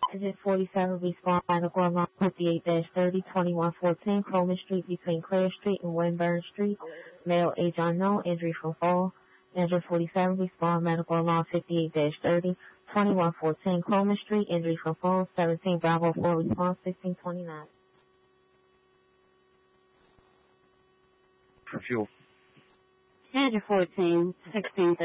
Digit 47 respond medical alarm 58-30 2114 Coleman Street between Clare Street and Winburn Street. Male age unknown, injury from fall. Digit 47 respond medical alarm 58-30 2114 Coleman Street, injury from fall. 17 Bravo 4 response 1629. For fuel. Digit 14 1630.